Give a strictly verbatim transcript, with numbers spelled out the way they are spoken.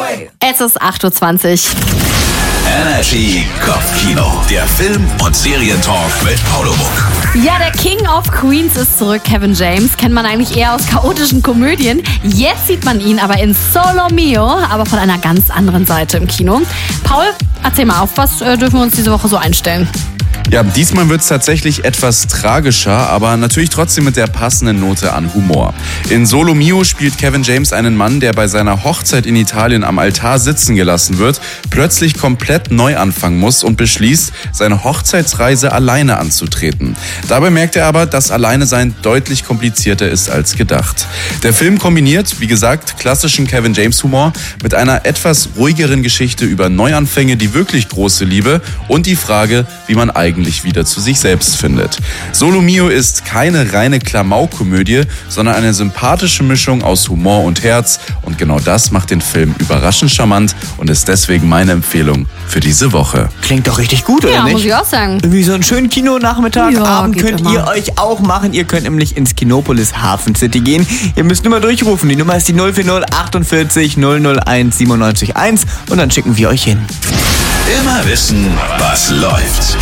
Es ist acht Uhr zwanzig. Energy Kopfkino. Der Film- und Serientalk mit Paulo Muck. Ja, der King of Queens ist zurück. Kevin James kennt man eigentlich eher aus chaotischen Komödien. Jetzt sieht man ihn aber in Solo Mio, aber von einer ganz anderen Seite im Kino. Paul, erzähl mal, auf was äh, dürfen wir uns diese Woche so einstellen? Ja, diesmal wird es tatsächlich etwas tragischer, aber natürlich trotzdem mit der passenden Note an Humor. In Solo Mio spielt Kevin James einen Mann, der bei seiner Hochzeit in Italien am Altar sitzen gelassen wird, plötzlich komplett neu anfangen muss und beschließt, seine Hochzeitsreise alleine anzutreten. Dabei merkt er aber, dass Alleinesein deutlich komplizierter ist als gedacht. Der Film kombiniert, wie gesagt, klassischen Kevin James Humor mit einer etwas ruhigeren Geschichte über Neuanfänge, die wirklich große Liebe und die Frage, wie man eigentlich wieder zu sich selbst findet. Solo Mio ist keine reine Klamauk-Komödie, sondern eine sympathische Mischung aus Humor und Herz. Und genau das macht den Film überraschend charmant und ist deswegen meine Empfehlung für diese Woche. Klingt doch richtig gut, oder Ja, nicht? muss ich auch sagen. Irgendwie so einen schönen Kinonachmittag, Ja, Abend geht könnt immer. ihr euch auch machen. Ihr könnt nämlich ins Kinopolis Hafen City gehen. Ihr müsst nur mal durchrufen. Die Nummer ist die null vier null achtundvierzig null null eins siebenundneunzig eins und dann schicken wir euch hin. Immer wissen, was läuft.